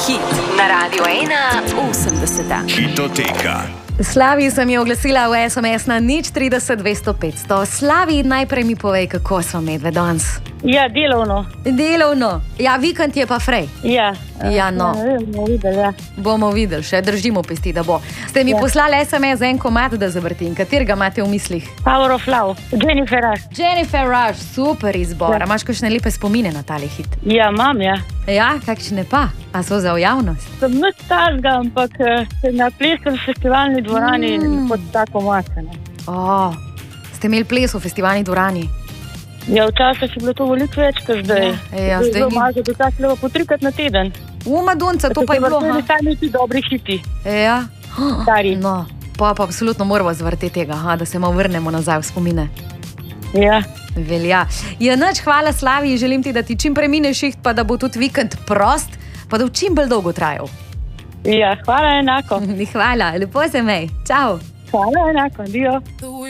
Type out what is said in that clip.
Hit na Radio 1 80. Hitoteka. Slavi sem je oglasila v SMS na 030 200 500. Slavi, najprej mi povej, kako smo medve danes. Ja, delovno. Delovno. Ja, vikend je pa frej. Ja. Ja, no. Bomo videli, ja. Bomo videli, še držimo pesti, da bo. Ste mi poslali SMS za en komad, da zavrtim. Katerega imate v mislih? Power of Love, Jennifer Rush. Jennifer Rush, super izbor. Ja. Imaš kakšne lepe spomine na tale hit? Ja, imam, ja. Ja, kakšne pa? A so za v javnost? Sem nič takega, ampak na plesnem festivalni dvorani pod tako masene. Ste imeli ples v festivalni dvorani? Ja, včasih je bilo to veliko več, kot zdaj. Ja, zdaj zdaj ni. malo do tako lepo po 3-krat na teden. Madonca, to pa je bilo. To so neki dobri hiti. Ja. Stari. No, pa absolutno moramo zvrteti tega, da se malo vrnemo nazaj v spomine. Ja. Velja. Ja, nič, hvala Slavi, želim ti, da ti čim prej mine šiht, pa da bo tudi vikend prost, pa da v čim bolj dolgo trajal. Ja, hvala enako. Hvala, lepo se mej. Čau. Hvala enako, dio.